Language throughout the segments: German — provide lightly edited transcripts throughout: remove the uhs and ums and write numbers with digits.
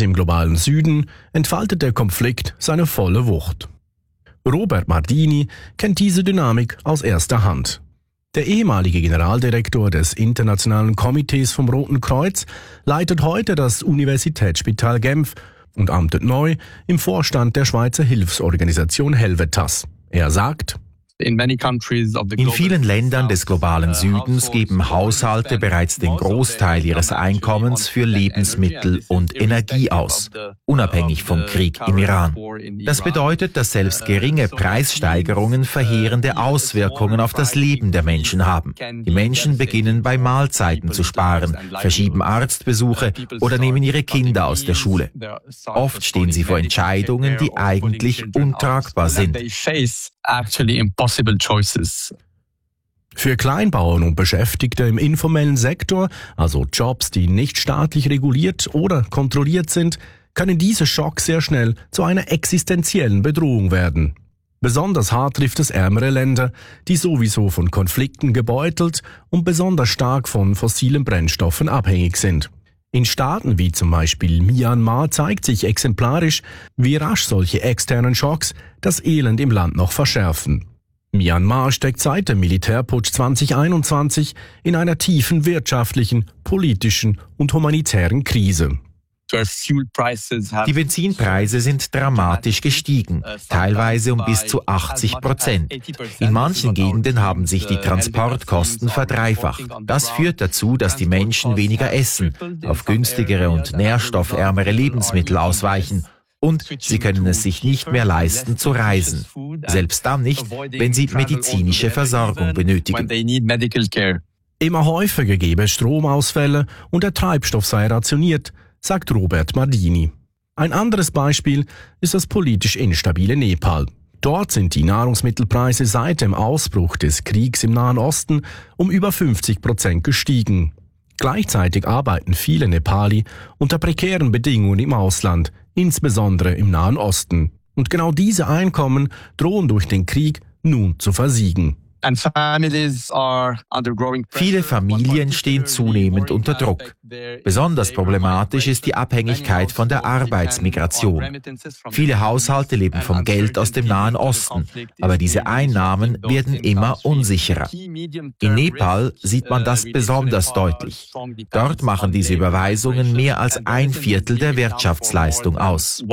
Quasi im globalen Süden entfaltet der Konflikt seine volle Wucht. Robert Mardini kennt diese Dynamik aus erster Hand. Der ehemalige Generaldirektor des Internationalen Komitees vom Roten Kreuz leitet heute das Universitätsspital Genf und amtet neu im Vorstand der Schweizer Hilfsorganisation Helvetas. Er sagt: In vielen Ländern des globalen Südens geben Haushalte bereits den Großteil ihres Einkommens für Lebensmittel und Energie aus, unabhängig vom Krieg im Iran. Das bedeutet, dass selbst geringe Preissteigerungen verheerende Auswirkungen auf das Leben der Menschen haben. Die Menschen beginnen bei Mahlzeiten zu sparen, verschieben Arztbesuche oder nehmen ihre Kinder aus der Schule. Oft stehen sie vor Entscheidungen, die eigentlich untragbar sind. Für Kleinbauern und Beschäftigte im informellen Sektor, also Jobs, die nicht staatlich reguliert oder kontrolliert sind, können diese Schocks sehr schnell zu einer existenziellen Bedrohung werden. Besonders hart trifft es ärmere Länder, die sowieso von Konflikten gebeutelt und besonders stark von fossilen Brennstoffen abhängig sind. In Staaten wie zum Beispiel Myanmar zeigt sich exemplarisch, wie rasch solche externen Schocks das Elend im Land noch verschärfen. Myanmar steckt seit dem Militärputsch 2021 in einer tiefen wirtschaftlichen, politischen und humanitären Krise. Die Benzinpreise sind dramatisch gestiegen, teilweise um bis zu 80%. In manchen Gegenden haben sich die Transportkosten verdreifacht. Das führt dazu, dass die Menschen weniger essen, auf günstigere und nährstoffärmere Lebensmittel ausweichen. Und sie können es sich nicht mehr leisten zu reisen. Selbst dann nicht, wenn sie medizinische Versorgung benötigen. Immer häufiger gebe es Stromausfälle und der Treibstoff sei rationiert, sagt Robert Mardini. Ein anderes Beispiel ist das politisch instabile Nepal. Dort sind die Nahrungsmittelpreise seit dem Ausbruch des Kriegs im Nahen Osten um über 50% gestiegen. Gleichzeitig arbeiten viele Nepali unter prekären Bedingungen im Ausland, insbesondere im Nahen Osten. Und genau diese Einkommen drohen durch den Krieg nun zu versiegen. Viele Familien stehen zunehmend unter Druck. Besonders problematisch ist die Abhängigkeit von der Arbeitsmigration. Viele Haushalte leben vom Geld aus dem Nahen Osten, aber diese Einnahmen werden immer unsicherer. In Nepal sieht man das besonders deutlich. Dort machen diese Überweisungen mehr als 1/4 der Wirtschaftsleistung aus.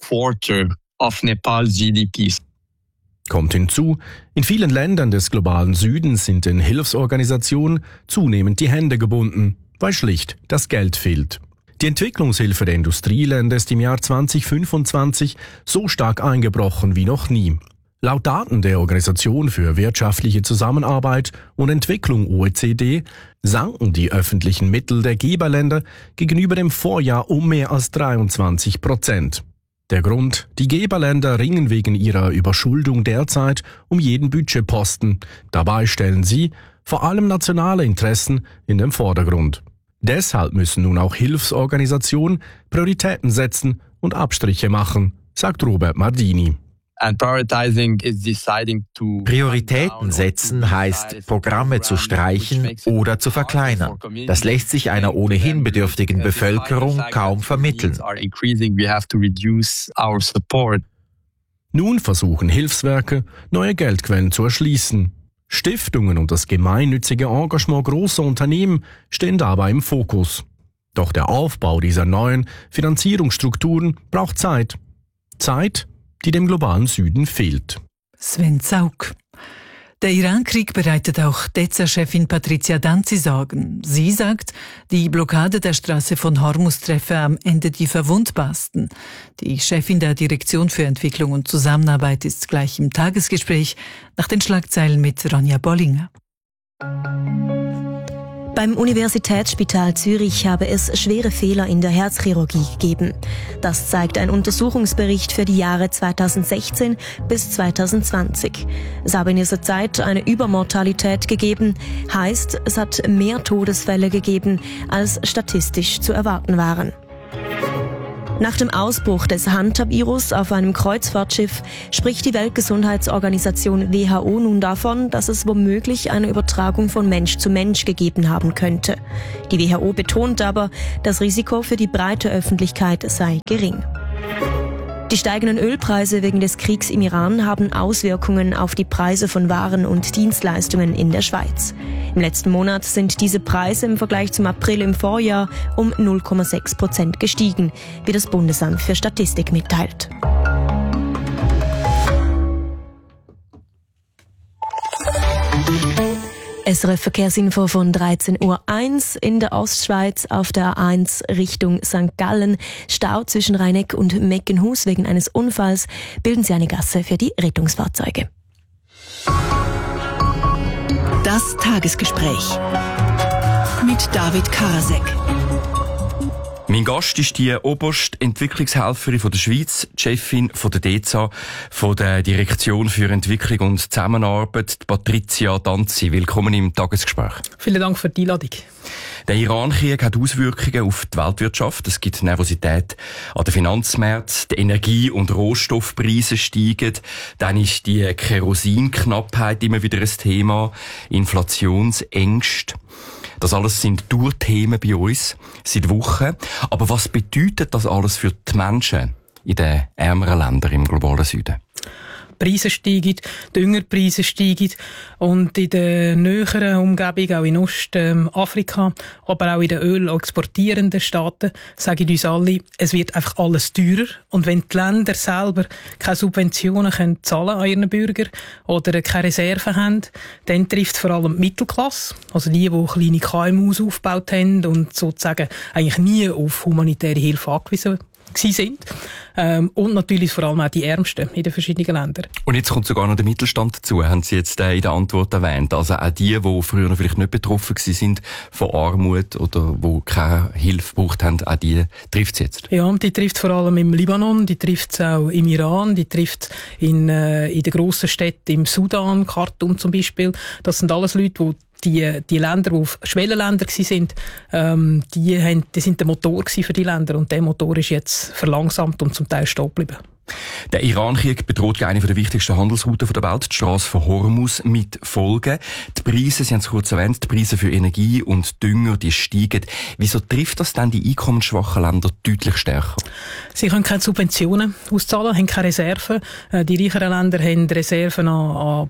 Kommt hinzu, in vielen Ländern des globalen Südens sind den Hilfsorganisationen zunehmend die Hände gebunden, weil schlicht das Geld fehlt. Die Entwicklungshilfe der Industrieländer ist im Jahr 2025 so stark eingebrochen wie noch nie. Laut Daten der Organisation für wirtschaftliche Zusammenarbeit und Entwicklung OECD sanken die öffentlichen Mittel der Geberländer gegenüber dem Vorjahr um mehr als 23%. Der Grund: Die Geberländer ringen wegen ihrer Überschuldung derzeit um jeden Budgetposten. Dabei stellen sie vor allem nationale Interessen in den Vordergrund. Deshalb müssen nun auch Hilfsorganisationen Prioritäten setzen und Abstriche machen, sagt Robert Mardini. Prioritäten setzen heißt, Programme zu streichen oder zu verkleinern. Das lässt sich einer ohnehin bedürftigen Bevölkerung kaum vermitteln. Nun versuchen Hilfswerke, neue Geldquellen zu erschließen. Stiftungen und das gemeinnützige Engagement großer Unternehmen stehen dabei im Fokus. Doch der Aufbau dieser neuen Finanzierungsstrukturen braucht Zeit. Zeit, die dem globalen Süden fehlt. Sven Zaug. Der Iran-Krieg bereitet auch DEZA-Chefin Patricia Danzi Sorgen. Sie sagt, die Blockade der Straße von Hormuz treffe am Ende die Verwundbarsten. Die Chefin der Direktion für Entwicklung und Zusammenarbeit ist gleich im Tagesgespräch nach den Schlagzeilen mit Ronja Bollinger. Beim Universitätsspital Zürich habe es schwere Fehler in der Herzchirurgie gegeben. Das zeigt ein Untersuchungsbericht für die Jahre 2016 bis 2020. Es habe in dieser Zeit eine Übermortalität gegeben, heißt, es hat mehr Todesfälle gegeben, als statistisch zu erwarten waren. Nach dem Ausbruch des Hanta-Virus auf einem Kreuzfahrtschiff spricht die Weltgesundheitsorganisation WHO nun davon, dass es womöglich eine Übertragung von Mensch zu Mensch gegeben haben könnte. Die WHO betont aber, das Risiko für die breite Öffentlichkeit sei gering. Die steigenden Ölpreise wegen des Kriegs im Iran haben Auswirkungen auf die Preise von Waren und Dienstleistungen in der Schweiz. Im letzten Monat sind diese Preise im Vergleich zum April im Vorjahr um 0,6% gestiegen, wie das Bundesamt für Statistik mitteilt. SRF Verkehrsinfo von 13.01 Uhr. In der Ostschweiz auf der A1 Richtung St. Gallen. Stau zwischen Rheineck und Meckenhus wegen eines Unfalls. Bilden Sie eine Gasse für die Rettungsfahrzeuge. Das Tagesgespräch mit David Karasek. Mein Gast ist die oberste Entwicklungshelferin von der Schweiz, die Chefin von der DEZA, von der Direktion für Entwicklung und Zusammenarbeit, Patricia Danzi. Willkommen im Tagesgespräch. Vielen Dank für die Einladung. Der Iran-Krieg hat Auswirkungen auf die Weltwirtschaft. Es gibt Nervosität an den Finanzmärkten, die Energie- und Rohstoffpreise steigen. Dann ist die Kerosinknappheit immer wieder ein Thema, Inflationsängste. Das alles sind Dauerthemen bei uns seit Wochen. Aber was bedeutet das alles für die Menschen in den ärmeren Ländern im globalen Süden? Preise steigen, Düngerpreise steigen und in der näheren Umgebung, auch in Ostafrika, aber auch in den ölexportierenden Staaten, sagen uns alle, es wird einfach alles teurer. Und wenn die Länder selber keine Subventionen können zahlen an ihren Bürger oder keine Reserven haben, dann trifft vor allem die Mittelklasse, also die kleine KMUs aufgebaut haben und sozusagen eigentlich nie auf humanitäre Hilfe angewiesen sind. Und natürlich vor allem auch die Ärmsten in den verschiedenen Ländern. Und jetzt kommt sogar noch der Mittelstand dazu, haben Sie jetzt in der Antwort erwähnt. Also auch die früher noch vielleicht nicht betroffen sind von Armut oder die keine Hilfe gebraucht haben, auch die trifft es jetzt. Ja, die trifft vor allem im Libanon, die trifft es auch im Iran, die trifft in den grossen Städten im Sudan, Khartoum zum Beispiel. Das sind alles Leute, die Länder, die auf Schwellenländer waren, die sind der Motor für die Länder und der Motor ist jetzt verlangsamt und zum Teil stehen geblieben. Der Iran-Krieg bedroht eine der wichtigsten Handelsrouten der Welt, die Strasse von Hormuz, mit Folgen. Die Preise, Sie haben es kurz erwähnt, die Preise für Energie und Dünger, die steigen. Wieso trifft das dann die einkommensschwachen Länder deutlich stärker? Sie können keine Subventionen auszahlen, haben keine Reserven. Die reicheren Länder haben Reserven an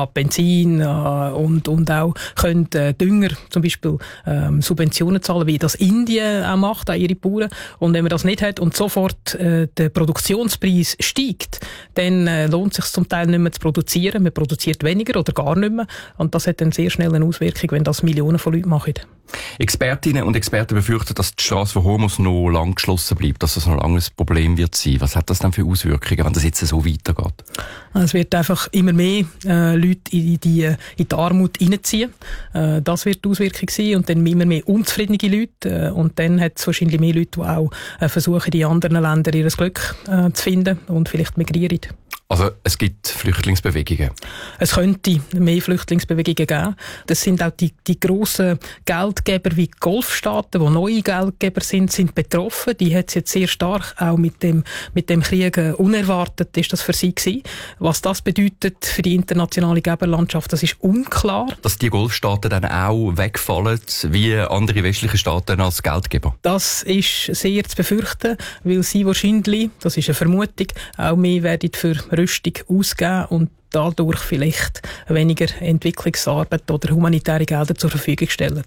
Benzin und auch können Dünger zum Beispiel Subventionen zahlen, wie das Indien auch macht, auch ihre Bauern. Und wenn man das nicht hat und sofort der Produktionspreis steigt, dann lohnt es sich zum Teil nicht mehr zu produzieren. Man produziert weniger oder gar nicht mehr. Und das hat dann sehr schnell eine Auswirkung, wenn das Millionen von Leuten machen. Expertinnen und Experten befürchten, dass die Strasse von Hormuz noch lang geschlossen bleibt, dass das noch lange ein Problem wird sein. Was hat das dann für Auswirkungen, wenn das jetzt so weitergeht? Es wird einfach immer mehr Leute in die Armut reinziehen. Das wird die Auswirkung sein. Und dann immer mehr unzufriedene Leute. Und dann hat es wahrscheinlich mehr Leute, die auch versuchen, in anderen Ländern ihr Glück zu finden und vielleicht migrieren. Also es gibt Flüchtlingsbewegungen? Es könnte mehr Flüchtlingsbewegungen geben. Das sind auch die grossen Geldgeber wie die Golfstaaten, die neue Geldgeber sind betroffen. Die hat es jetzt sehr stark auch mit dem Krieg unerwartet ist das für sie gewesen. Was das bedeutet für die internationale Geberlandschaft, das ist unklar. Dass die Golfstaaten dann auch wegfallen, wie andere westliche Staaten als Geldgeber? Das ist sehr zu befürchten, weil sie wahrscheinlich, das ist eine Vermutung, auch mehr werden für Rüstung ausgeben und dadurch vielleicht weniger Entwicklungsarbeit oder humanitäre Gelder zur Verfügung stellen.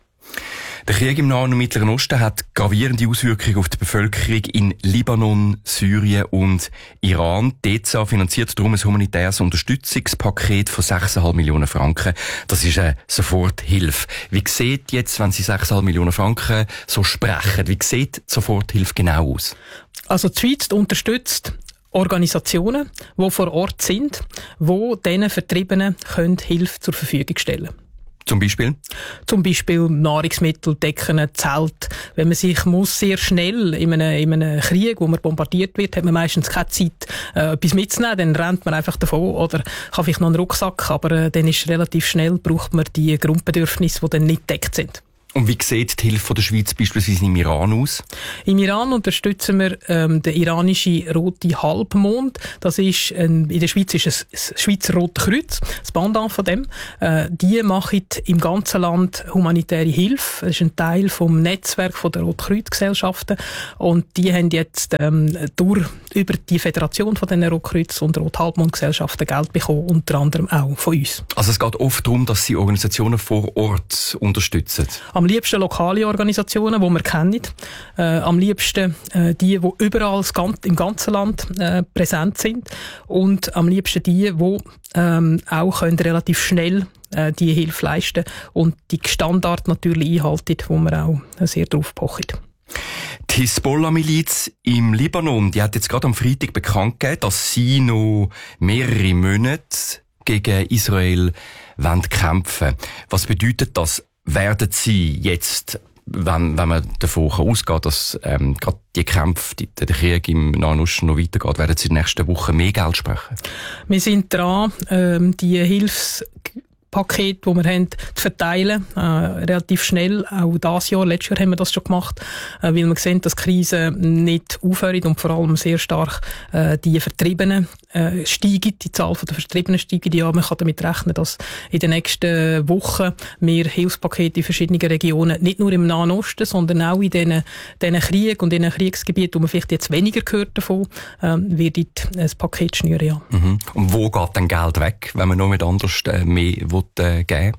Der Krieg im Nahen und Mittleren Osten hat gravierende Auswirkungen auf die Bevölkerung in Libanon, Syrien und Iran. Die DEZA finanziert darum ein humanitäres Unterstützungspaket von 6,5 Millionen Franken. Das ist eine Soforthilfe. Wie sieht jetzt, wenn Sie 6,5 Millionen Franken so sprechen, wie sieht die Soforthilfe genau aus? Also die Schweiz unterstützt Organisationen, die vor Ort sind, die diesen Vertriebenen Hilfe zur Verfügung stellen können. Zum Beispiel? Zum Beispiel Nahrungsmittel, Decken, Zelt. Wenn man sich sehr schnell in einem Krieg, wo man bombardiert wird, hat man meistens keine Zeit, etwas mitzunehmen. Dann rennt man einfach davon oder kann vielleicht noch einen Rucksack, aber dann ist relativ schnell, braucht man die Grundbedürfnisse, die dann nicht gedeckt sind. Und wie sieht die Hilfe der Schweiz beispielsweise im Iran aus? Im Iran unterstützen wir den iranischen Rote Halbmond. Das ist in der Schweiz ist es das Schweizer Rote Kreuz, das Pendant von dem. Die machen im ganzen Land humanitäre Hilfe. Das ist ein Teil vom Netzwerk der Rotkreuz-Gesellschaften. Und die haben jetzt über die Föderation von den Rotkreuz- und Rot-Halbmond-Gesellschaften Geld bekommen, unter anderem auch von uns. Also es geht oft darum, dass sie Organisationen vor Ort unterstützen. Am liebsten lokale Organisationen, die wir kennen. Am liebsten die überall im ganzen Land präsent sind. Und am liebsten die auch können relativ schnell die Hilfe leisten und die Standard natürlich einhalten, wo wir auch sehr drauf pochen. Die Hisbollah-Miliz im Libanon, die hat jetzt gerade am Freitag bekannt gegeben, dass sie noch mehrere Monate gegen Israel kämpfen wollen. Was bedeutet das? Werden sie jetzt, wenn man davon ausgeht, dass gerade die Kämpfe, der Krieg im Nahen Osten noch weitergeht, werden sie in den nächsten Wochen mehr Geld sprechen? Wir sind dran, die Hilfspaket, die wir haben, zu verteilen, relativ schnell. Auch dieses Jahr, letztes Jahr haben wir das schon gemacht, weil wir sehen, dass die Krise nicht aufhört und vor allem sehr stark die Vertriebenen steigt, die Zahl der Vertriebenen steigt. Ja, man kann damit rechnen, dass in den nächsten Wochen mehr Hilfspakete in verschiedenen Regionen, nicht nur im Nahen Osten, sondern auch in diesen Kriegen und in den Kriegsgebieten, wo man vielleicht jetzt weniger gehört davon, wird ein Paket schnüren, ja. Mhm. Und wo geht dann Geld weg, wenn man noch mit anders mehr geben?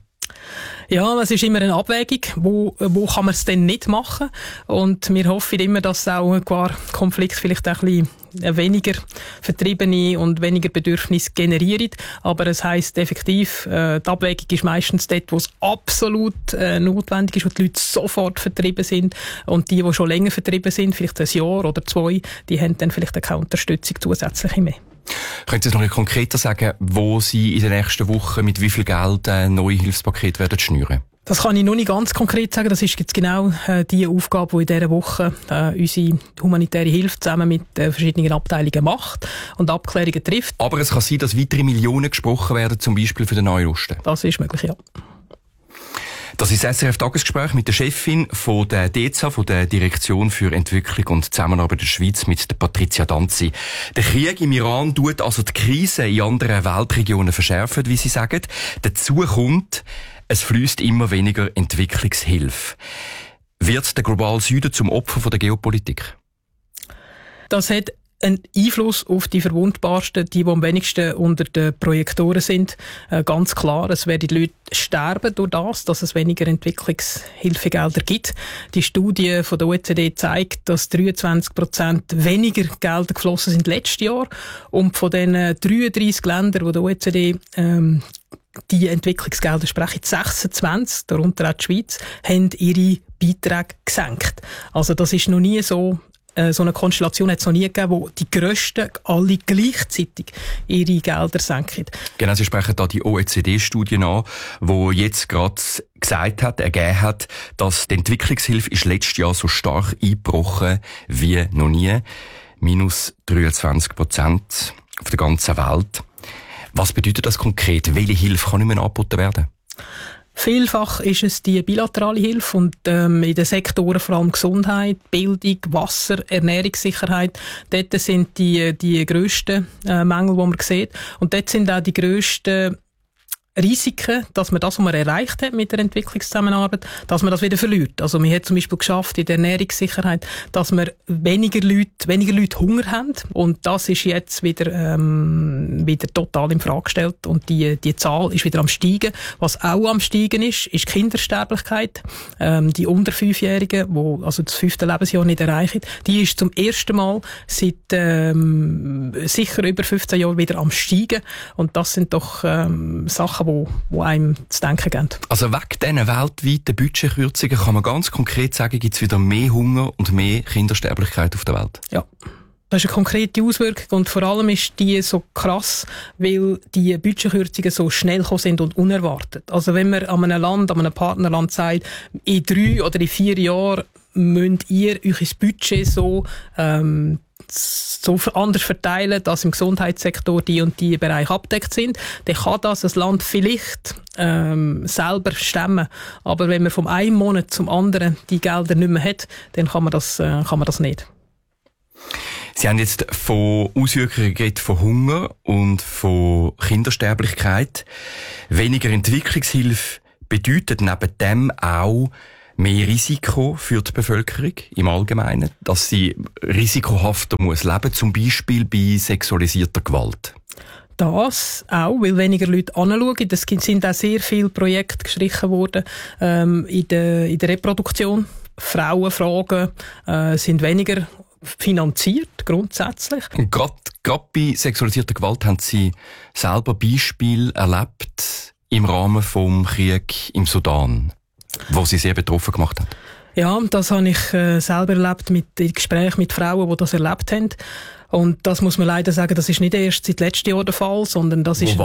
Ja, es ist immer eine Abwägung, wo kann man es denn nicht machen. Und wir hoffen immer, dass auch ein Konflikt vielleicht ein bisschen weniger Vertriebene und weniger Bedürfnisse generiert. Aber es heisst effektiv, die Abwägung ist meistens dort, wo es absolut notwendig ist, wo die Leute sofort vertrieben sind. Und die schon länger vertrieben sind, vielleicht ein Jahr oder 2, die haben dann vielleicht keine Unterstützung zusätzlich mehr. Können Sie noch konkreter sagen, wo Sie in den nächsten Wochen mit wie viel Geld neue Hilfspakete werden schnüren? Das kann ich noch nicht ganz konkret sagen. Das ist jetzt genau die Aufgabe, die in dieser Woche unsere humanitäre Hilfe zusammen mit verschiedenen Abteilungen macht und Abklärungen trifft. Aber es kann sein, dass weitere Millionen gesprochen werden, zum Beispiel für den Nahen Osten. Das ist möglich, ja. Das ist das SRF-Tagesgespräch mit der Chefin von der DEZA, von der Direktion für Entwicklung und Zusammenarbeit der Schweiz, mit der Patricia Danzi. Der Krieg im Iran tut also die Krise in anderen Weltregionen verschärfen, wie Sie sagen. Dazu kommt, es fließt immer weniger Entwicklungshilfe. Wird der globale Süden zum Opfer von der Geopolitik? Das hat einen Einfluss auf die Verwundbarsten, die am wenigsten unter den Projektoren sind. Ganz klar, es werden die Leute sterben durch das, dass es weniger Entwicklungshilfegelder gibt. Die Studie von der OECD zeigt, dass 23% weniger Gelder geflossen sind letztes Jahr. Und von den 33 Ländern, die der OECD die Entwicklungsgelder sprechen, 26, darunter auch die Schweiz, haben ihre Beiträge gesenkt. Also das ist noch nie so eine Konstellation hat es noch nie gegeben, wo die Grössten alle gleichzeitig ihre Gelder senken. Genau, Sie sprechen da die OECD-Studie an, die jetzt gerade ergeben hat, dass die Entwicklungshilfe ist letztes Jahr so stark eingebrochen wie noch nie. Minus 23% auf der ganzen Welt. Was bedeutet das konkret? Welche Hilfe kann nicht mehr angeboten werden? Vielfach ist es die bilaterale Hilfe und in den Sektoren vor allem Gesundheit, Bildung, Wasser, Ernährungssicherheit. Dort sind die grössten Mängel, die man sieht. Und dort sind auch die grössten Risiken, dass man das, was man erreicht hat mit der Entwicklungszusammenarbeit, dass man das wieder verliert. Also man hat zum Beispiel geschafft in der Ernährungssicherheit, dass wir weniger Leute Hunger haben, und das ist jetzt wieder total in Frage gestellt, und die Zahl ist wieder am steigen. Was auch am steigen ist die Kindersterblichkeit. Die unter 5-Jährigen, die also das 5. Lebensjahr nicht erreichen, die ist zum ersten Mal seit sicher über 15 Jahren wieder am steigen, und das sind doch Sachen, die einem zu denken geben. Also wegen diesen weltweiten Budgetkürzungen kann man ganz konkret sagen, gibt es wieder mehr Hunger und mehr Kindersterblichkeit auf der Welt? Ja. Das ist eine konkrete Auswirkung, und vor allem ist die so krass, weil die Budgetkürzungen so schnell gekommen sind und unerwartet. Also wenn man an einem Partnerland sagt, in 3 oder in 4 Jahren müsst ihr euch ins Budget so so anders verteilen, dass im Gesundheitssektor die und die Bereiche abdeckt sind, dann kann das Land vielleicht selber stemmen. Aber wenn man vom einen Monat zum anderen die Gelder nicht mehr hat, dann kann man das nicht. Sie haben jetzt von Auswirkungen geredet, von Hunger und von Kindersterblichkeit. Weniger Entwicklungshilfe bedeutet neben dem auch mehr Risiko für die Bevölkerung im Allgemeinen, dass sie risikohafter muss leben, zum Beispiel bei sexualisierter Gewalt. Das auch, weil weniger Leute anschauen. Es sind auch sehr viele Projekte gestrichen worden in der Reproduktion. Frauenfragen sind weniger finanziert, grundsätzlich. Und gerade bei sexualisierter Gewalt haben Sie selber Beispiele erlebt im Rahmen vom Krieg im Sudan, wo Sie sehr betroffen gemacht haben? Ja, das habe ich selber erlebt in Gesprächen mit Frauen, die das erlebt haben. Und das muss man leider sagen, das ist nicht erst seit letztem Jahr der Fall, sondern das ist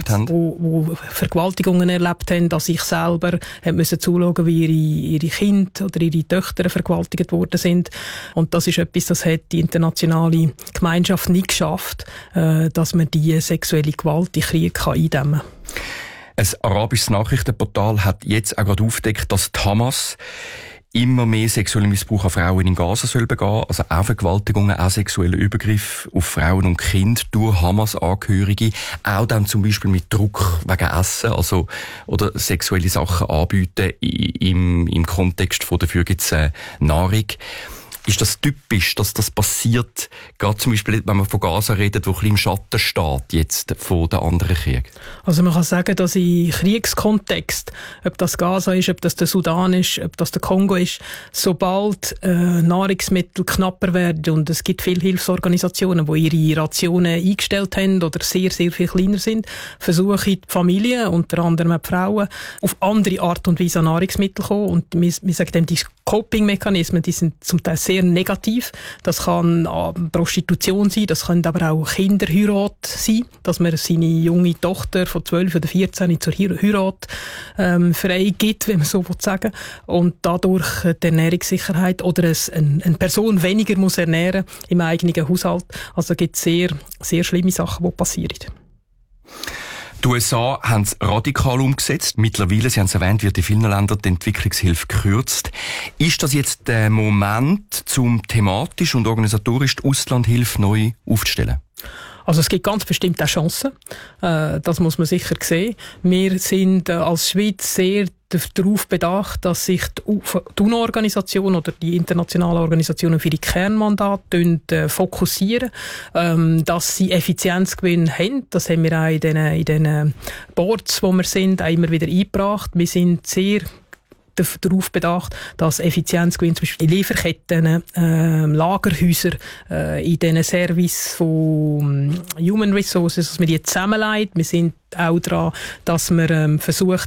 wo Vergewaltigungen erlebt haben, dass ich selber musste zuschauen, wie ihre Kinder oder ihre Töchter vergewaltigt worden sind. Und das ist etwas, das hat die internationale Gemeinschaft nicht geschafft, dass man die sexuelle Gewalt, die Krieg eindämmen kann. Ein arabisches Nachrichtenportal hat jetzt auch gerade aufgedeckt, dass die Hamas immer mehr sexuellen Missbrauch an Frauen in Gaza soll begehen, also auch Vergewaltigungen, auch sexuelle Übergriffe auf Frauen und Kinder durch Hamas-Angehörige, auch dann zum Beispiel mit Druck wegen Essen, also oder sexuelle Sachen anbieten im Kontext von dafür gibt's Nahrung. Ist das typisch, dass das passiert, gerade zum Beispiel, wenn man von Gaza redet, wo ein bisschen im Schatten steht jetzt von den anderen Kriegen? Also man kann sagen, dass im Kriegskontext, ob das Gaza ist, ob das der Sudan ist, ob das der Kongo ist, sobald Nahrungsmittel knapper werden und es gibt viele Hilfsorganisationen, die ihre Rationen eingestellt haben oder sehr, sehr viel kleiner sind, versuchen die Familien, unter anderem die Frauen, auf andere Art und Weise an Nahrungsmittel zu kommen. Und wir sagen dem, die Coping-Mechanismen, die sind zum Teil sehr negativ. Das kann Prostitution sein, das kann aber auch Kinderheirat sein, dass man seine junge Tochter von 12 oder 14 zur Heirat freigibt, wenn man so sagen will. Und dadurch die Ernährungssicherheit oder eine Person weniger muss ernähren im eigenen Haushalt. Also gibt es sehr, sehr schlimme Sachen, die passieren. Die USA haben es radikal umgesetzt. Mittlerweile, Sie haben es erwähnt, wird in vielen Ländern die Entwicklungshilfe gekürzt. Ist das jetzt der Moment, um thematisch und organisatorisch die Auslandhilfe neu aufzustellen? Also es gibt ganz bestimmt auch Chancen. Das muss man sicher sehen. Wir sind als Schweiz sehr darauf bedacht, dass sich die UNO-Organisation oder die internationalen Organisationen für die Kernmandate fokussieren, dass sie Effizienzgewinn haben. Das haben wir auch in den Boards, wo wir sind, auch immer wieder eingebracht. Wir sind sehr darauf bedacht, dass Effizienzgewinn zum Beispiel in Lieferketten, Lagerhäuser, in diesen Service von Human Resources, dass man die zusammenlegt. Wir sind auch daran, dass man versucht,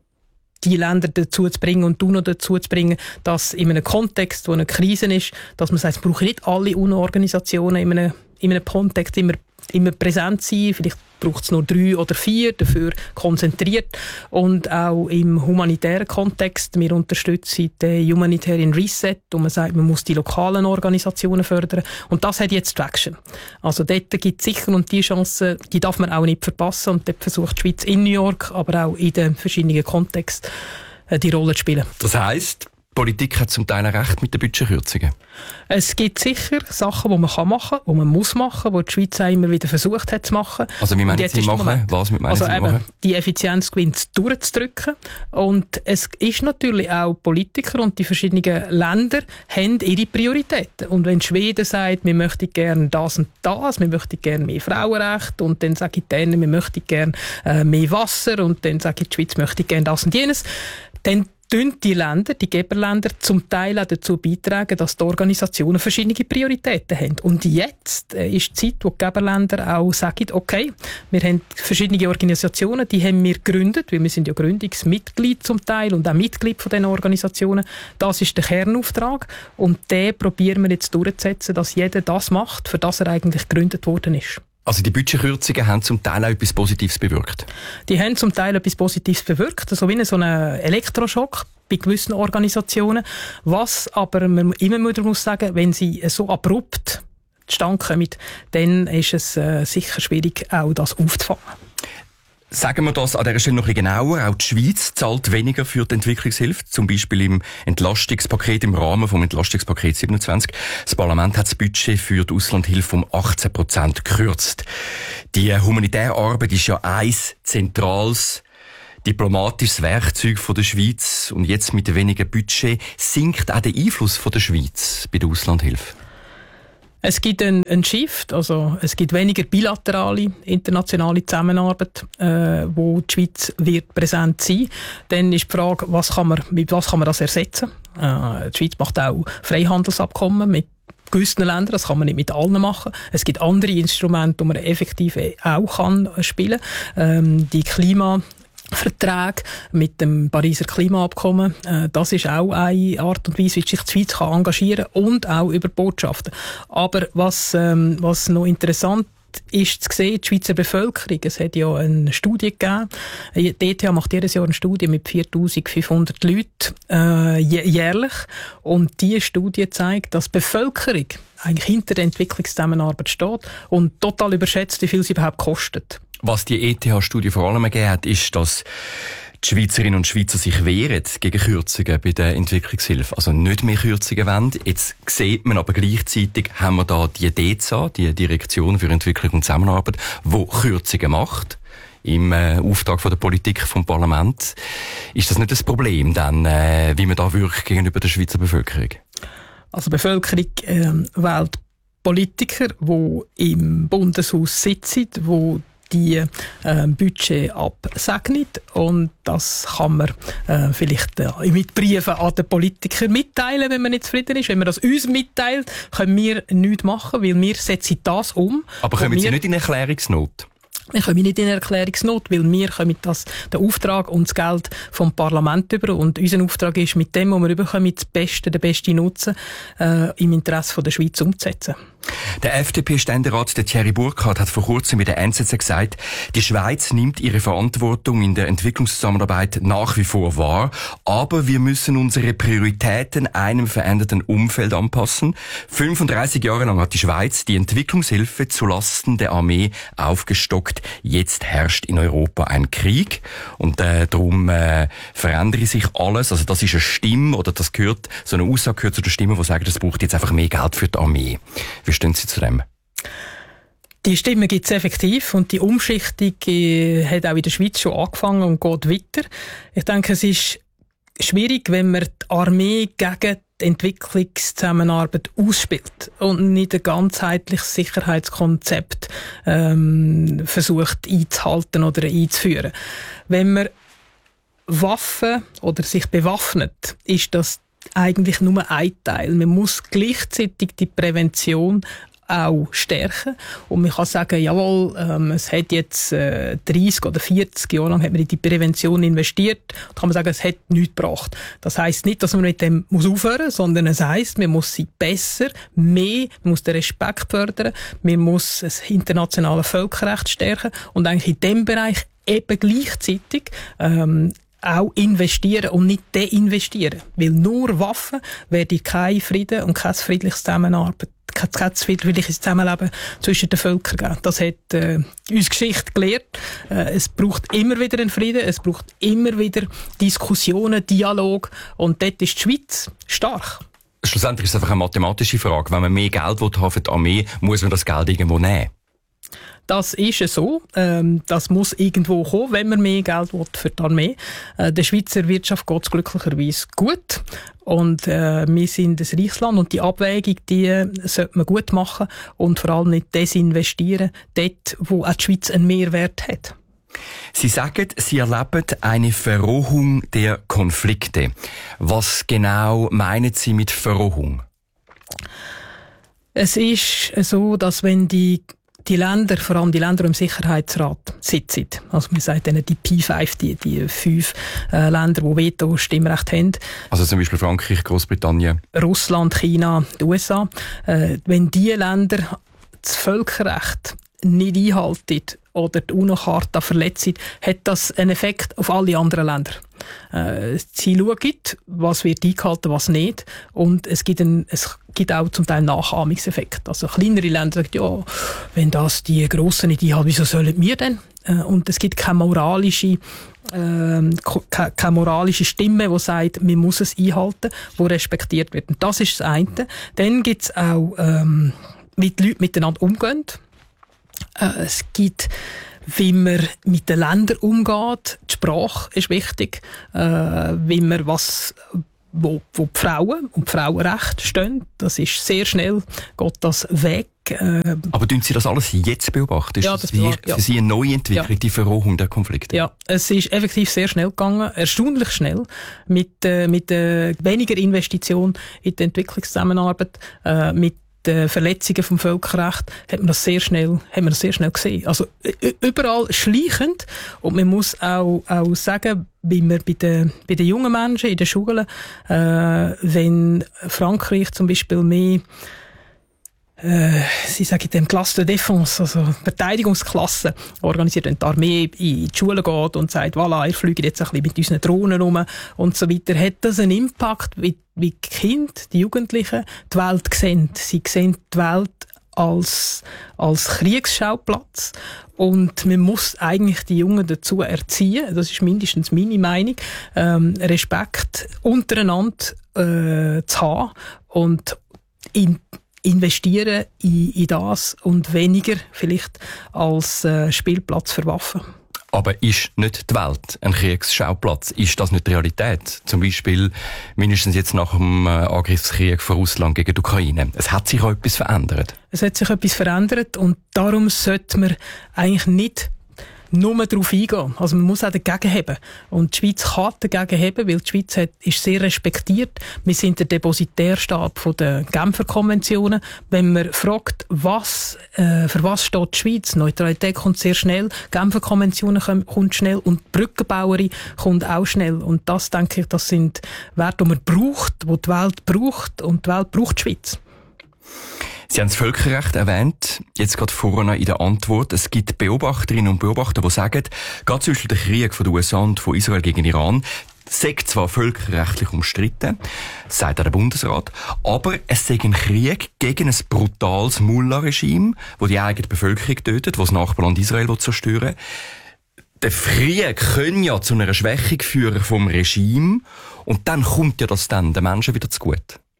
die Länder dazu zu bringen und die UNO dazu zu bringen, dass in einem Kontext, wo eine Krise ist, dass man sagt, es brauchen nicht alle UNO-Organisationen in einem Kontext immer präsent sein. Vielleicht braucht es nur 3 oder 4, dafür konzentriert. Und auch im humanitären Kontext, wir unterstützen den Humanitarian Reset und man sagt, man muss die lokalen Organisationen fördern. Und das hat jetzt Traction. Also dort gibt es sicher und die Chance, die darf man auch nicht verpassen. Und dort versucht die Schweiz in New York, aber auch in den verschiedenen Kontexten die Rolle zu spielen. Das heisst, die Politik hat zum Teil recht mit den Budgetkürzungen. Es gibt sicher Sachen, die man machen kann, die man muss machen, die die Schweiz auch immer wieder versucht hat zu machen. Also wie meinen Sie machen? Was meinen Sie machen? Die Effizienzgewinne durchzudrücken. Und es ist natürlich auch Politiker und die verschiedenen Länder haben ihre Prioritäten. Und wenn Schweden sagt, wir möchten gerne das und das, wir möchten gerne mehr Frauenrechte und dann sage ich denen, wir möchten gerne mehr Wasser und dann sage ich, die Schweiz möchte gerne das und jenes, dann die Länder, die Geberländer, zum Teil auch dazu beitragen, dass die Organisationen verschiedene Prioritäten haben. Und jetzt ist die Zeit, wo die Geberländer auch sagen, okay, wir haben verschiedene Organisationen, die haben wir gegründet, weil wir sind ja Gründungsmitglied zum Teil und auch Mitglied von diesen Organisationen. Das ist der Kernauftrag und den probieren wir jetzt durchzusetzen, dass jeder das macht, für das er eigentlich gegründet worden ist. Also die Budgetkürzungen haben zum Teil auch etwas Positives bewirkt? Die haben zum Teil etwas Positives bewirkt, so wie so ein Elektroschock bei gewissen Organisationen. Was aber man immer wieder muss sagen, wenn sie so abrupt zustande kommen, dann ist es sicher schwierig, auch das aufzufangen. Sagen wir das an dieser Stelle noch ein bisschen genauer. Auch die Schweiz zahlt weniger für die Entwicklungshilfe, zum Beispiel im Entlastungspaket, im Rahmen vom Entlastungspaket 27. Das Parlament hat das Budget für die Auslandhilfe um 18% gekürzt. Die humanitäre Arbeit ist ja ein zentrales diplomatisches Werkzeug von der Schweiz. Und jetzt mit weniger Budget sinkt auch der Einfluss von der Schweiz bei der Auslandhilfe. Es gibt einen Shift, also es gibt weniger bilaterale, internationale Zusammenarbeit, wo die Schweiz wird präsent sein. Dann ist die Frage, mit was kann man das ersetzen? Die Schweiz macht auch Freihandelsabkommen mit gewissen Ländern, das kann man nicht mit allen machen. Es gibt andere Instrumente, die man effektiv auch kann spielen kann. Die Klimaverträge mit dem Pariser Klimaabkommen, das ist auch eine Art und Weise, wie sich die Schweiz engagieren kann und auch über Botschaften. Aber was noch interessant ist zu sehen, die Schweizer Bevölkerung, es hat ja eine Studie gegeben, die ETH macht jedes Jahr eine Studie mit 4'500 Leuten jährlich, und diese Studie zeigt, dass die Bevölkerung eigentlich hinter der Entwicklungszusammenarbeit steht und total überschätzt, wie viel sie überhaupt kostet. Was die ETH-Studie vor allem gegeben hat, ist, dass die Schweizerinnen und Schweizer sich wehren gegen Kürzungen bei der Entwicklungshilfe. Also nicht mehr Kürzungen wollen. Jetzt sieht man aber gleichzeitig, haben wir da die DEZA, die Direktion für Entwicklung und Zusammenarbeit, die Kürzungen macht im Auftrag von der Politik, vom Parlament. Ist das nicht das Problem dann, wie man da wirkt gegenüber der Schweizer Bevölkerung? Also die Bevölkerung wählt Politiker, die im Bundeshaus sitzen, die die Budget absegnet, und das kann man vielleicht mit Briefen an den Politiker mitteilen, wenn man nicht zufrieden ist. Wenn man das uns mitteilt, können wir nichts machen, weil wir setzen das um. Aber kommen Sie nicht in Erklärungsnot? Wir kommen nicht in Erklärungsnot, weil wir können den Auftrag und das Geld vom Parlament über, und unser Auftrag ist, mit dem, was wir überkommen, den besten Nutzen im Interesse der Schweiz umzusetzen. Der FDP-Ständerat, der Thierry Burkhardt, hat vor kurzem mit der NZZ gesagt, die Schweiz nimmt ihre Verantwortung in der Entwicklungszusammenarbeit nach wie vor wahr, aber wir müssen unsere Prioritäten einem veränderten Umfeld anpassen. 35 Jahre lang hat die Schweiz die Entwicklungshilfe zulasten der Armee aufgestockt. Jetzt herrscht in Europa ein Krieg, und darum verändere sich alles. Also das ist eine Stimme, oder das gehört, so eine Aussage gehört zu der Stimme, die sagt, es braucht jetzt einfach mehr Geld für die Armee. Wie stehen Sie zu dem? Die Stimme gibt es effektiv, und die Umschichtung hat auch in der Schweiz schon angefangen und geht weiter. Ich denke, es ist schwierig, wenn man die Armee gegen die Entwicklungszusammenarbeit ausspielt und nicht ein ganzheitliches Sicherheitskonzept versucht einzuhalten oder einzuführen. Wenn man Waffen oder sich bewaffnet, ist das eigentlich nur ein Teil. Man muss gleichzeitig die Prävention auch stärken. Und man kann sagen, jawohl, es hat jetzt 30 oder 40 Jahre lang hat man in die Prävention investiert. Da kann man sagen, es hat nichts gebracht. Das heisst nicht, dass man mit dem aufhören muss, sondern es heisst, man muss sie besser, mehr, man muss den Respekt fördern, man muss das internationale Völkerrecht stärken und eigentlich in diesem Bereich eben gleichzeitig auch investieren und nicht deinvestieren. Weil nur Waffen werden kein Frieden und kein friedliches Zusammenarbeit, kein friedliches Zusammenleben zwischen den Völkern geben. Das hat uns Geschichte gelehrt. Es braucht immer wieder einen Frieden, es braucht immer wieder Diskussionen, Dialog, und dort ist die Schweiz stark. Schlussendlich ist es einfach eine mathematische Frage. Wenn man mehr Geld haben für die Armee, muss man das Geld irgendwo nehmen. Das ist so. Das muss irgendwo kommen, wenn man mehr Geld will für die Armee. Der Schweizer Wirtschaft geht es glücklicherweise gut. Und wir sind ein reiches Land. Und die Abwägung, die sollte man gut machen und vor allem nicht desinvestieren, dort, wo auch die Schweiz einen Mehrwert hat. Sie sagen, Sie erleben eine Verrohung der Konflikte. Was genau meinen Sie mit Verrohung? Es ist so, dass wenn die Länder, vor allem die Länder, die im Sicherheitsrat sitzen, also man sagt denen die P5, die 5 Länder, die Veto-Stimmrecht haben. Also zum Beispiel Frankreich, Großbritannien. Russland, China, die USA. Wenn diese Länder das Völkerrecht nicht einhalten oder die UNO-Charta verletzen, hat das einen Effekt auf alle anderen Länder. Sie schauen, was wird eingehalten, was nicht. Und es gibt auch zum Teil Nachahmungseffekt. Also kleinere Länder sagen, ja, wenn das die Grossen nicht einhalten, wieso sollen wir denn? Und es gibt keine moralische Stimme, die sagt, man muss es einhalten, die respektiert wird. Und das ist das eine. Dann gibt es auch, wie die Leute miteinander umgehen. Es gibt, wie man mit den Ländern umgeht. Die Sprache ist wichtig. Wie man wo die Frauen und Frauenrechte stehen. Das ist sehr schnell, geht das weg. Aber tun Sie das alles jetzt beobachten? Ist das für Sie eine neue Entwicklung, die Verrohung der Konflikte? Ja, es ist effektiv sehr schnell gegangen, erstaunlich schnell, mit weniger Investition in die Entwicklungszusammenarbeit, mit Verletzungen vom Völkerrecht haben wir das sehr schnell gesehen. Also überall schleichend. Und man muss auch sagen, wie wir bei den jungen Menschen in den Schulen, wenn Frankreich zum Beispiel mehr sie sagen dem Classe de Défense, also Verteidigungsklasse, organisiert, wenn die Armee in die Schule geht und sagt, voilà, ihr fliegt jetzt ein bisschen mit unseren Drohnen rum und so weiter, hat das einen Impact, wie die Kinder, die Jugendlichen die Welt sehen. Sie sehen die Welt als Kriegsschauplatz. Und man muss eigentlich die Jungen dazu erziehen, das ist mindestens meine Meinung, Respekt untereinander zu haben und investieren in das und weniger vielleicht als Spielplatz für Waffen. Aber ist nicht die Welt ein Kriegsschauplatz? Ist das nicht die Realität? Zum Beispiel mindestens jetzt nach dem Angriffskrieg von Russland gegen die Ukraine. Es hat sich auch etwas verändert. Es hat sich etwas verändert und darum sollte man eigentlich nicht nur darauf eingehen. Also man muss auch dagegen haben. Und die Schweiz kann dagegen haben, weil die Schweiz ist sehr respektiert. Wir sind der Depositärstaat von der Genfer Konventionen. Wenn man fragt, für was steht die Schweiz? Neutralität kommt sehr schnell, Genfer Konventionen kommt schnell und Brückenbauerin kommt auch schnell. Und das, denke ich, das sind Werte, die man braucht, die die Welt braucht und die Welt braucht die Schweiz. Sie haben das Völkerrecht erwähnt, jetzt gerade vorne in der Antwort. Es gibt Beobachterinnen und Beobachter, die sagen, gerade zum Beispiel der Krieg von den USA und von Israel gegen Iran sei zwar völkerrechtlich umstritten, sagt auch der Bundesrat, aber es sei ein Krieg gegen ein brutales Mullah-Regime, das die eigene Bevölkerung tötet, das das Nachbarland Israel zerstören will. Der Krieg kann ja zu einer Schwächung führen vom Regime und dann kommt ja das dann den Menschen wieder zugute.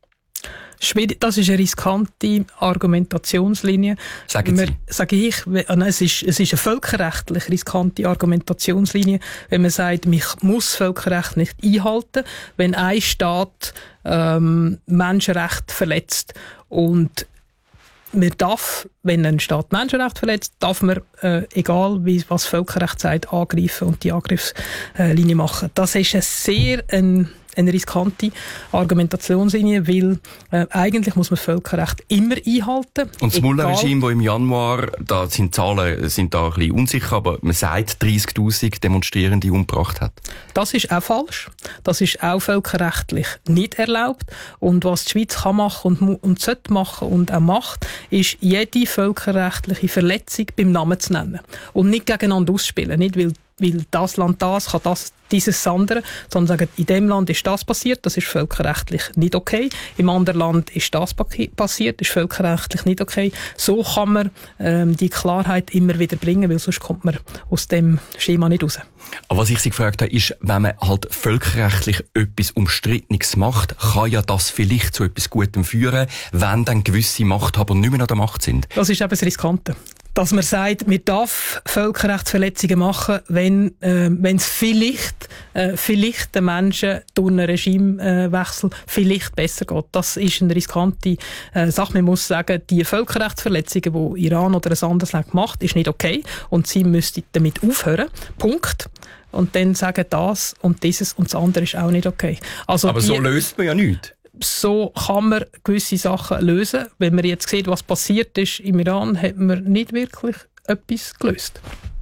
Das ist eine riskante Argumentationslinie. Sagen Sie? Sage ich, es ist eine völkerrechtlich riskante Argumentationslinie, wenn man sagt, man muss Völkerrecht nicht einhalten, wenn ein Staat Menschenrechte verletzt. Und man darf, wenn ein Staat Menschenrechte verletzt, darf man, egal was Völkerrecht sagt, angreifen und die Angriffslinie machen. Das ist eine riskante Argumentationslinie, weil eigentlich muss man Völkerrecht immer einhalten. Und das Mullah-Regime, das im Januar, da sind Zahlen sind da ein bisschen unsicher, aber man sagt 30'000 Demonstrierende umgebracht hat. Das ist auch falsch. Das ist auch völkerrechtlich nicht erlaubt. Und was die Schweiz kann machen und sollte machen und auch macht, ist jede völkerrechtliche Verletzung beim Namen zu nennen. Und nicht gegeneinander ausspielen. Nicht, weil das Land das kann dieses andere, sondern sagen, in dem Land ist das passiert, das ist völkerrechtlich nicht okay. Im anderen Land ist das passiert, ist völkerrechtlich nicht okay. So kann man die Klarheit immer wieder bringen, weil sonst kommt man aus dem Schema nicht raus. Aber was ich Sie gefragt habe, ist, wenn man halt völkerrechtlich etwas Umstrittenes macht, kann ja das vielleicht zu etwas Gutem führen, wenn dann gewisse Machthaber nicht mehr an der Macht sind. Das ist eben das Riskante. Dass man sagt, man darf Völkerrechtsverletzungen machen, wenn es vielleicht den Menschen durch einen Regimewechsel vielleicht besser geht. Das ist eine riskante Sache. Man muss sagen, die Völkerrechtsverletzungen, die Iran oder ein anderes Land macht, ist nicht okay und sie müssten damit aufhören. Punkt. Und dann sagen das und dieses und das andere ist auch nicht okay. Also aber so löst man ja nichts. So kann man gewisse Sachen lösen. Wenn man jetzt sieht, was passiert ist im Iran, hat man nicht wirklich etwas gelöst.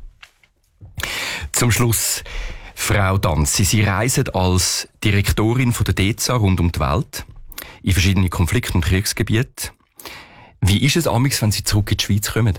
Zum Schluss, Frau Danzi, Sie reisen als Direktorin von der DEZA rund um die Welt in verschiedene Konflikt- und Kriegsgebiete. Wie ist es amigs, wenn Sie zurück in die Schweiz kommen?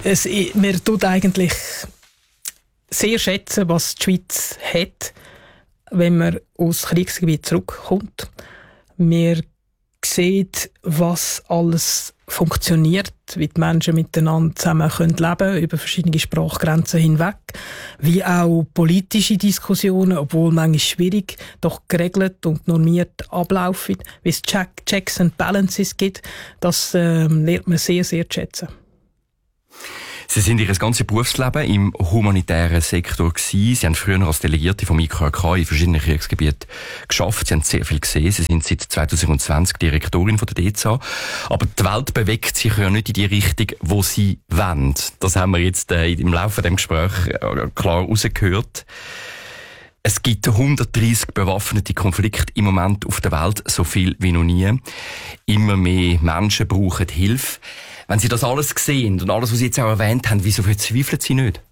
mir tut eigentlich sehr schätzen, was die Schweiz hat, wenn man aus Kriegsgebiet zurückkommt. Wir sehen, was alles funktioniert, wie die Menschen miteinander zusammen leben können, über verschiedene Sprachgrenzen hinweg, wie auch politische Diskussionen, obwohl manchmal schwierig, doch geregelt und normiert ablaufen, wie es Checks and Balances gibt, das lernt man sehr, sehr zu schätzen. Sie sind Ihr ganzes Berufsleben im humanitären Sektor gewesen. Sie haben früher als Delegierte vom IKK in verschiedenen Kriegsgebieten geschafft. Sie haben sehr viel gesehen. Sie sind seit 2020 Direktorin von der DEZA. Aber die Welt bewegt sich ja nicht in die Richtung, wo Sie wollen. Das haben wir jetzt im Laufe des Gesprächs klar rausgehört. Es gibt 130 bewaffnete Konflikte im Moment auf der Welt, so viel wie noch nie. Immer mehr Menschen brauchen Hilfe. Wenn Sie das alles sehen und alles, was Sie jetzt auch erwähnt haben, wieso verzweifeln Sie nicht?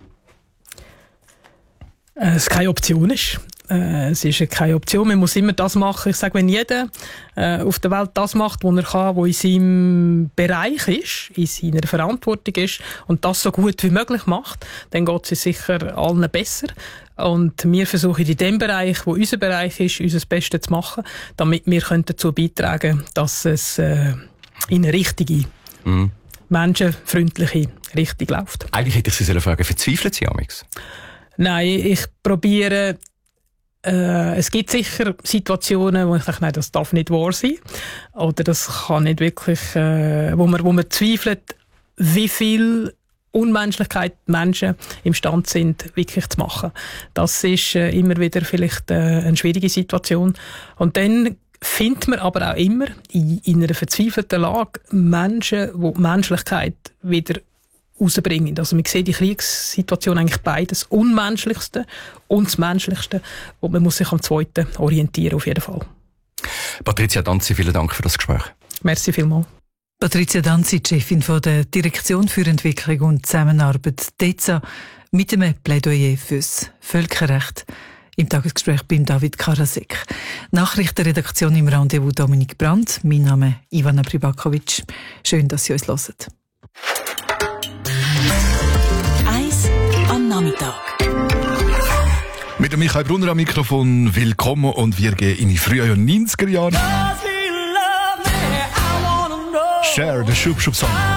Es keine Option ist. Es ist keine Option. Man muss immer das machen. Ich sage, wenn jeder auf der Welt das macht, was er kann, was in seinem Bereich ist, in seiner Verantwortung ist und das so gut wie möglich macht, dann geht es sicher allen besser. Und wir versuchen in dem Bereich, wo unser Bereich ist, unser Bestes zu machen, damit wir dazu beitragen können, dass es in eine richtige, menschenfreundliche Richtung läuft. Eigentlich hätte ich Sie fragen, verzweifeln Sie amigs? Nein, ich probiere. Es gibt sicher Situationen, wo ich denke, nein, das darf nicht wahr sein. Oder das kann nicht wirklich, wo man zweifelt, wie viel Unmenschlichkeit Menschen imstande sind, wirklich zu machen. Das ist immer wieder vielleicht eine schwierige Situation. Und dann findet man aber auch immer in einer verzweifelten Lage Menschen, die die Menschlichkeit wieder rausbringen. Also man sieht die Kriegssituation eigentlich beides, das Unmenschlichste und das Menschlichste. Und man muss sich am Zweiten orientieren, auf jeden Fall. Patricia Danzi, vielen Dank für das Gespräch. Merci vielmals. Patricia Danzi, Chefin von der Direktion für Entwicklung und Zusammenarbeit DEZA, mit einem Plädoyer fürs Völkerrecht. Im Tagesgespräch beim David Karasek. Nachrichtenredaktion im Rendezvous Dominik Brandt. Mein Name ist Ivana Pribakovic. Schön, dass Sie uns hören. Eis am Nachmittag. Mit dem Michael Brunner am Mikrofon. Willkommen und wir gehen in die frühen 90er Jahre. Share, der Schub-Schub-Song.